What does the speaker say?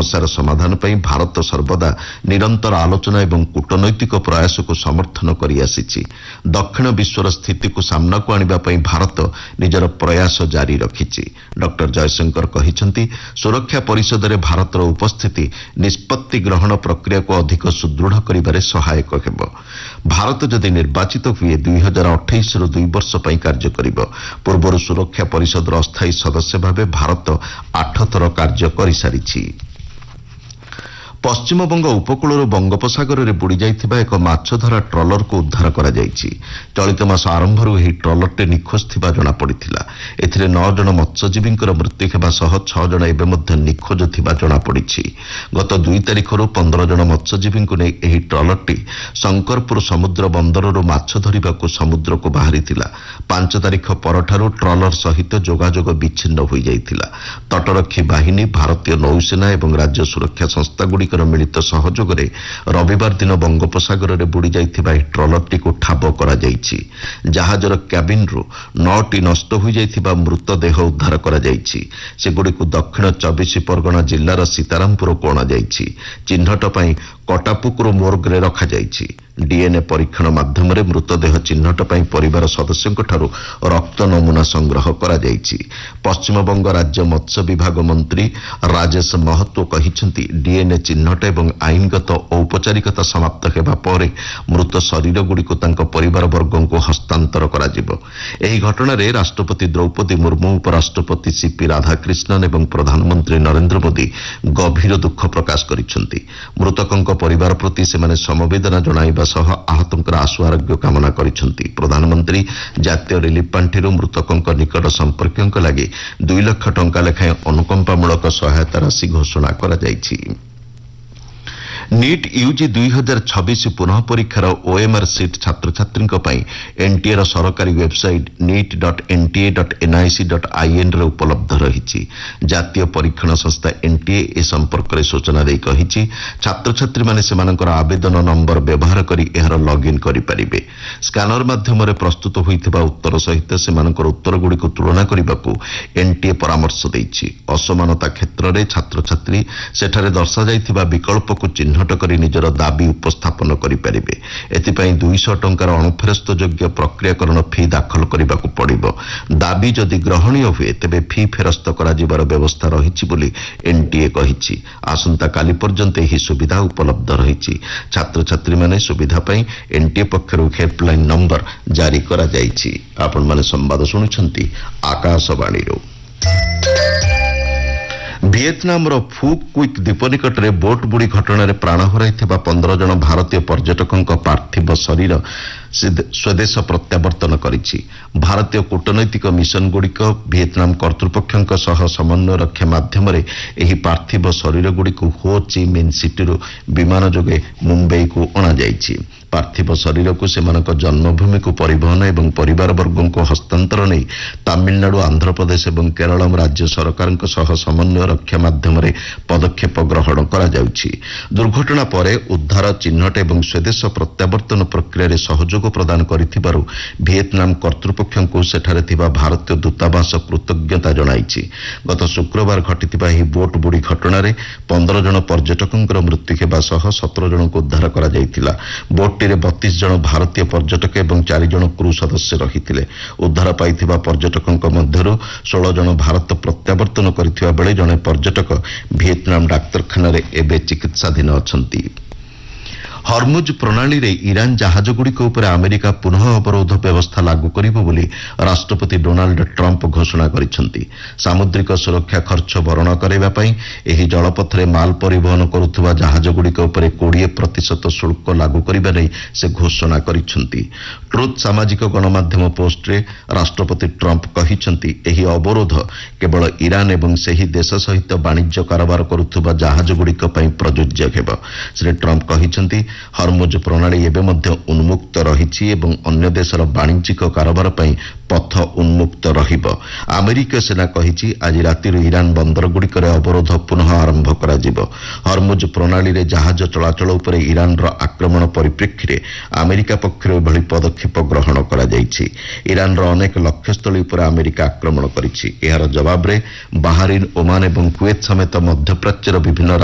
ସମସ୍ୟାର ସମାଧାନ ପାଇଁ ଭାରତ ସର୍ବଦା ନିରନ୍ତର ଆଲୋଚନା ଏବଂ କୂଟନୈତିକ ପ୍ରୟାସକୁ ସମର୍ଥନ କରିଆସିଛି। ଦକ୍ଷିଣ ବିଶ୍ୱର ସ୍ଥିତିକୁ ସାମ୍ନାକୁ ଆଣିବା ପାଇଁ ଭାରତ ନିଜର ପ୍ରୟାସ ଜାରି ରଖିଛି। ଡକ୍ଟର ଜୟଶଙ୍କର କହିଛନ୍ତି, ସୁରକ୍ଷା ପରିଷଦରେ ଭାରତର ଉପସ୍ଥିତି ନିଷ୍ପତ୍ତି ଗ୍ରହଣ ପ୍ରକ୍ରିୟାକୁ ଅଧିକ ସୁଦୃଢ଼ କରିବାରେ ସହାୟକ ହେବ। ଭାରତ ଯଦି ନିର୍ବାଚିତ ହୁଏ 2028ରୁ 2 ବର୍ଷ ପାଇଁ କାର୍ଯ୍ୟ କରିବ। ପୂର୍ବରୁ ସୁରକ୍ଷା ପରିଷଦର ଅସ୍ଥାୟୀ ସଦସ୍ୟ ଭାବେ ଭାରତ 8 ଥର କାର୍ଯ୍ୟ କରିସାରିଛି। ପଶ୍ଚିମବଙ୍ଗ ଉପକୂଳରୁ ବଙ୍ଗୋପସାଗରରେ ବୁଡ଼ିଯାଇଥିବା ଏକ ମାଛଧରା ଟ୍ରଲରକୁ ଉଦ୍ଧାର କରାଯାଇଛି। ଚଳିତ ମାସ ଆରମ୍ଭରୁ ଏହି ଟ୍ରଲରଟି ନିଖୋଜ ଥିବା ଜଣାପଡ଼ିଥିଲା। ଏଥିରେ 9 ଜଣ ମତ୍ସ୍ୟଜୀବୀଙ୍କର ମୃତ୍ୟୁ ହେବା ସହ 6 ଜଣ ଏବେ ମଧ୍ୟ ନିଖୋଜ ଥିବା ଜଣାପଡ଼ିଛି। ଗତ 2 ତାରିଖରୁ 15 ଜଣ ମତ୍ସ୍ୟଜୀବୀଙ୍କୁ ନେଇ ଏହି ଟ୍ରଲରଟି ଶଙ୍କରପୁର ସମୁଦ୍ର ବନ୍ଦରରୁ ମାଛ ଧରିବାକୁ ସମୁଦ୍ରକୁ ବାହାରିଥିଲା। 5 ତାରିଖ ପରଠାରୁ ଟ୍ରଲର ସହିତ ଯୋଗାଯୋଗ ବିଚ୍ଛିନ୍ନ ହୋଇଯାଇଥିଲା। ତଟରକ୍ଷୀ ବାହିନୀ, ଭାରତୀୟ ନୌସେନା ଏବଂ ରାଜ୍ୟ ସୁରକ୍ଷା ସଂସ୍ଥାଗୁଡ଼ିକ ମିଳିତ ସହଯୋଗରେ ରବିବାର ଦିନ ବଙ୍ଗୋପସାଗରରେ ବୁଡ଼ିଯାଇଥିବା ଏହି ଟ୍ରଲରଟିକୁ ଠାବ କରାଯାଇଛି। ଜାହାଜର କ୍ୟାବିନ୍ରୁ 9ଟି ନଷ୍ଟ ହୋଇଯାଇଥିବା ମୃତଦେହ ଉଦ୍ଧାର କରାଯାଇଛି। ସେଗୁଡ଼ିକୁ ଦକ୍ଷିଣ 24 ପରଗଣା ଜିଲ୍ଲାର ସୀତାରାମପୁରକୁ ଅଣାଯାଇଛି। ଚିହ୍ନଟ ପାଇଁ କଟାପୁକୁର ମୋର୍ଗରେ ରଖାଯାଇଛି। ଡିଏନ୍ଏ ପରୀକ୍ଷଣ ମାଧ୍ୟମରେ ମୃତଦେହ ଚିହ୍ନଟ ପାଇଁ ପରିବାର ସଦସ୍ୟଙ୍କଠାରୁ ରକ୍ତ ନମୁନା ସଂଗ୍ରହ କରାଯାଇଛି। ପଶ୍ଚିମବଙ୍ଗ ରାଜ୍ୟ ମତ୍ସ୍ୟ ବିଭାଗ ମନ୍ତ୍ରୀ ରାଜେଶ ମହତୋ କହିଛନ୍ତି, ଡିଏନ୍ଏ ଚିହ୍ନଟ ଏବଂ ଆଇନଗତ ଔପଚାରିକତା ସମାପ୍ତ ହେବା ପରେ ମୃତ ଶରୀରଗୁଡ଼ିକୁ ତାଙ୍କ ପରିବାରବର୍ଗଙ୍କୁ ହସ୍ତାନ୍ତର କରାଯିବ। ଏହି ଘଟଣାରେ ରାଷ୍ଟ୍ରପତି ଦ୍ରୌପଦୀ ମୁର୍ମୁ, ଉପରାଷ୍ଟ୍ରପତି ସିପି ରାଧାକ୍ରିଷ୍ଣନ୍ ଏବଂ ପ୍ରଧାନମନ୍ତ୍ରୀ ନରେନ୍ଦ୍ର ମୋଦି ଗଭୀର ଦୁଃଖ ପ୍ରକାଶ କରିଛନ୍ତି। ମୃତକଙ୍କ ପରିବାର ପ୍ରତି ସେମାନେ ସମବେଦନା ଜଣାଇବା ସହ ଆହତଙ୍କର ଆଶୁ ଆରୋଗ୍ୟ କାମନା କରିଛନ୍ତି। ପ୍ରଧାନମନ୍ତ୍ରୀ ଜାତୀୟ ରିଲିଫ୍ ପାଣ୍ଠିରୁ ମୃତକଙ୍କ ନିକଟ ସମ୍ପର୍କୀୟଙ୍କ ଲାଗି 2 ଲକ୍ଷ ଟଙ୍କା ଲେଖାଏଁ ଅନୁକମ୍ପାମୂଳକ ସହାୟତା ରାଶି ଘୋଷଣା କରାଯାଇଛି। ନିଟ୍ ୟୁଜି 2026 ପୁନଃ ପରୀକ୍ଷାର ଓଏମ୍ଆର୍ ସିଟ୍ ଛାତ୍ରଛାତ୍ରୀଙ୍କ ପାଇଁ ଏନ୍ଟିଏର ସରକାରୀ ୱେବ୍ସାଇଟ୍ nit.nta.nic.in ରେ ଉପଲବ୍ଧ ରହିଛି। ଜାତୀୟ ପରୀକ୍ଷଣ ସଂସ୍ଥା ଏନ୍ଟିଏ ଏ ସମ୍ପର୍କରେ ସୂଚନା ଦେଇ କହିଛି, ଛାତ୍ରଛାତ୍ରୀମାନେ ସେମାନଙ୍କର ଆବେଦନ ନମ୍ବର ବ୍ୟବହାର କରି ଏହାର ଲଗ୍ଇନ୍ କରିପାରିବେ। ସ୍କାନର ମାଧ୍ୟମରେ ପ୍ରସ୍ତୁତ ହୋଇଥିବା ଉତ୍ତର ସହିତ ସେମାନଙ୍କର ଉତ୍ତରଗୁଡ଼ିକୁ ତୁଳନା କରିବାକୁ ଏନ୍ଟିଏ ପରାମର୍ଶ ଦେଇଛି। ଅସମାନତା କ୍ଷେତ୍ରରେ ଛାତ୍ରଛାତ୍ରୀ ସେଠାରେ ଦର୍ଶାଯାଇଥିବା ବିକଳ୍ପକୁ ଚିହ୍ନଟ କରି ନିଜର ଦାବି ଉପସ୍ଥାପନ କରିପାରିବେ। ଏଥିପାଇଁ 200 ଟଙ୍କାର ଅଣଫେରସ୍ତ ଯୋଗ୍ୟ ପ୍ରକ୍ରିୟାକରଣ ଫି ଦାଖଲ କରିବାକୁ ପଡ଼ିବ। ଦାବି ଯଦି ଗ୍ରହଣୀୟ ହୁଏ ତେବେ ଫି ଫେରସ୍ତ କରାଯିବାର ବ୍ୟବସ୍ଥା ରହିଛି ବୋଲି ଏନ୍ଟିଏ କହିଛି। ଆସନ୍ତାକାଲି ପର୍ଯ୍ୟନ୍ତ ଏହି ସୁବିଧା ଉପଲବ୍ଧ ରହିଛି। ଛାତ୍ରଛାତ୍ରୀମାନେ ସୁବିଧା ପାଇଁ ଏନ୍ଟିଏ ପକ୍ଷରୁ ହେଲ୍ପଲାଇନ୍ ନମ୍ବର ଜାରି କରାଯାଇଛି। ଆପଣମାନେ ସମ୍ବାଦ ଶୁଣୁଛନ୍ତି ଆକାଶବାଣୀରୁ। ଭିଏତନାମର ଫୁ କ୍ୱିକ୍ ଦ୍ୱୀପ ନିକଟରେ ବୋଟ୍ ବୁଡ଼ି ଘଟଣାରେ ପ୍ରାଣ ହରାଇଥିବା 15 ଜଣ ଭାରତୀୟ ପର୍ଯ୍ୟଟକଙ୍କ ପାର୍ଥିବ ଶରୀର ସ୍ୱଦେଶ ପ୍ରତ୍ୟାବର୍ତ୍ତନ କରିଛି। ଭାରତୀୟ କୂଟନୈତିକ ମିଶନଗୁଡ଼ିକ ଭିଏତନାମ କର୍ତ୍ତୃପକ୍ଷଙ୍କ ସହ ସମନ୍ୱୟ ରକ୍ଷା ମାଧ୍ୟମରେ ଏହି ପାର୍ଥିବ ଶରୀରଗୁଡ଼ିକୁ ହୋ ଚି ମିନ୍ ସିଟିରୁ ବିମାନ ଯୋଗେ ମୁମ୍ବାଇକୁ ଅଣାଯାଇଛି। ପାର୍ଥିବ ଶରୀରକୁ ସେମାନଙ୍କ ଜନ୍ମଭୂମିକୁ ପରିବହନ ଏବଂ ପରିବାରବର୍ଗଙ୍କୁ ହସ୍ତାନ୍ତର ନେଇ ତାମିଲନାଡୁ, ଆନ୍ଧ୍ରପ୍ରଦେଶ ଏବଂ କେରଳ ରାଜ୍ୟ ସରକାରଙ୍କ ସହ ସମନ୍ୱୟ ରକ୍ଷା ମାଧ୍ୟମରେ ପଦକ୍ଷେପ ଗ୍ରହଣ କରାଯାଉଛି। ଦୁର୍ଘଟଣା ପରେ ଉଦ୍ଧାର, ଚିହ୍ନଟ ଏବଂ ସ୍ୱଦେଶ ପ୍ରତ୍ୟାବର୍ତ୍ତନ ପ୍ରକ୍ରିୟାରେ ସହଯୋଗ ପ୍ରଦାନ କରିଥିବାରୁ ଭିଏତନାମ କର୍ତ୍ତୃପକ୍ଷଙ୍କୁ ସେଠାରେ ଥିବା ଭାରତୀୟ ଦୂତାବାସ କୃତଜ୍ଞତା ଜଣାଇଛି। ଗତ ଶୁକ୍ରବାର ଘଟିଥିବା ଏହି ବୋଟ୍ ବୁଡ଼ି ଘଟଣାରେ 15 ଜଣ ପର୍ଯ୍ୟଟକଙ୍କର ମୃତ୍ୟୁ ହେବା ସହ 17 ଜଣଙ୍କୁ ଉଦ୍ଧାର କରାଯାଇଥିଲା। ବୋଟ୍ଟିରେ 32 ଜଣ ଭାରତୀୟ ପର୍ଯ୍ୟଟକ ଏବଂ 4 ଜଣ କ୍ରୁ ସଦସ୍ୟ ରହିଥିଲେ। ଉଦ୍ଧାର ପାଇଥିବା ପର୍ଯ୍ୟଟକଙ୍କ ମଧ୍ୟରୁ 16 ଜଣ ଭାରତ ପ୍ରତ୍ୟାବର୍ତ୍ତନ କରିଥିବା ବେଳେ ଜଣେ ପର୍ଯ୍ୟଟକ ଭିଏତନାମ ଡାକ୍ତରଖାନାରେ ଏବେ ଚିକିତ୍ସାଧୀନ ଅଛନ୍ତି। ହର୍ମୁଜ ପ୍ରଣାଳୀରେ ଇରାନ ଜାହାଜଗୁଡ଼ିକ ଉପରେ ଆମେରିକା ପୁନଃ ଅବରୋଧ ବ୍ୟବସ୍ଥା ଲାଗୁ କରିବ ବୋଲି ରାଷ୍ଟ୍ରପତି ଡୋନାଲ୍ଡ ଟ୍ରମ୍ପ ଘୋଷଣା କରିଛନ୍ତି। ସାମୁଦ୍ରିକ ସୁରକ୍ଷା ଖର୍ଚ୍ଚ ଭରଣ କରାଇବା ପାଇଁ ଏହି ଜଳପଥରେ ମାଲ ପରିବହନ କରୁଥିବା ଜାହାଜଗୁଡ଼ିକ ଉପରେ 20% ଶୁଳ୍କ ଲାଗୁ କରିବା ନେଇ ସେ ଘୋଷଣା କରିଛନ୍ତି। ଟ୍ରୁଥ୍ ସାମାଜିକ ଗଣମାଧ୍ୟମ ପୋଷ୍ଟରେ ରାଷ୍ଟ୍ରପତି ଟ୍ରମ୍ପ କହିଛନ୍ତି, ଏହି ଅବରୋଧ କେବଳ ଇରାନ ଏବଂ ସେହି ଦେଶ ସହିତ ବାଣିଜ୍ୟ କାରବାର କରୁଥିବା ଜାହାଜଗୁଡ଼ିକ ପାଇଁ ପ୍ରଯୁଜ୍ୟ ହେବ। ଶ୍ରୀ ଟ୍ରମ୍ପ କହିଛନ୍ତି, ହର୍ମୁଜ ପ୍ରଣାଳୀ ଏବେ ମଧ୍ୟ ଉନ୍ମୁକ୍ତ ରହିଛି ଏବଂ ଅନ୍ୟ ଦେଶର ବାଣିଜ୍ୟିକ କାରବାର ପାଇଁ ପଥ ଉନ୍ମୁକ୍ତ ରହିବ। ଆମେରିକୀୟ ସେନା କହିଛି, ଆଜି ରାତିରୁ ଇରାନ ବନ୍ଦରଗୁଡ଼ିକରେ ଅବରୋଧ ପୁନଃ ଆରମ୍ଭ କରାଯିବ। ହର୍ମୁଜ ପ୍ରଣାଳୀରେ ଜାହାଜ ଚଳାଚଳ ଉପରେ ଇରାନର ଆକ୍ରମଣ ପରିପ୍ରେକ୍ଷୀରେ ଆମେରିକା ପକ୍ଷରୁ ଏଭଳି ପଦକ୍ଷେପ ଗ୍ରହଣ କରାଯାଇଛି। ଇରାନର ଅନେକ ଲକ୍ଷ୍ୟସ୍ଥଳୀ ଉପରେ ଆମେରିକା ଆକ୍ରମଣ କରିଛି। ଏହାର ଜବାବରେ ବାହାରିନ୍, ଓମାନ ଏବଂ କୁଏତ ସମେତ ମଧ୍ୟପ୍ରାଚ୍ୟର ବିଭିନ୍ନ